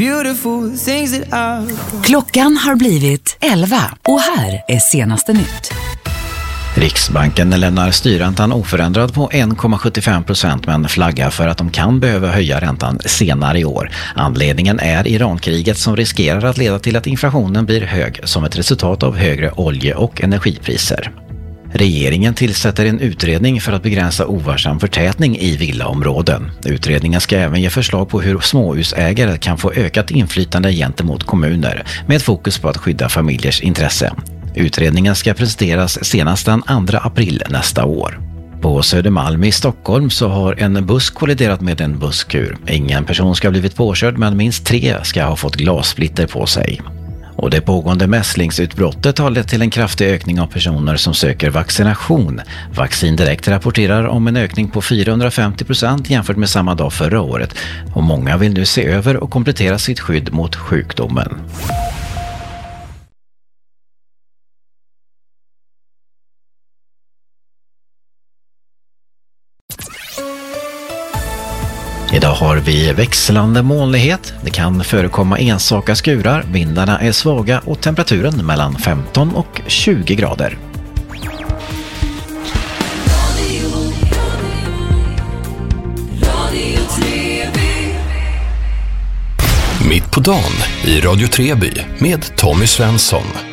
Beautiful things that I've... Klockan har blivit 11 och här är senaste nytt. Riksbanken lämnar styrräntan oförändrad på 1,75% men flaggar för att de kan behöva höja räntan senare i år. Anledningen är Irankriget som riskerar att leda till att inflationen blir hög som ett resultat av högre olje- och energipriser. Regeringen tillsätter en utredning för att begränsa ovarsam förtätning i villaområden. Utredningen ska även ge förslag på hur småhusägare kan få ökat inflytande gentemot kommuner med fokus på att skydda familjers intresse. Utredningen ska presenteras senast den 2 april nästa år. På Södermalm i Stockholm så har en buss kolliderat med en busskur. Ingen person ska ha blivit påkörd men minst 3 ska ha fått glassplitter på sig. Och det pågående mässlingsutbrottet har lett till en kraftig ökning av personer som söker vaccination. Vaccin Direkt rapporterar om en ökning på 450% jämfört med samma dag förra året. Och många vill nu se över och komplettera sitt skydd mot sjukdomen. Idag har vi växlande molnighet. Det kan förekomma enstaka skurar, vindarna är svaga och temperaturen mellan 15 och 20 grader. Mitt på dagen i Radio Treby med Tommy Svensson.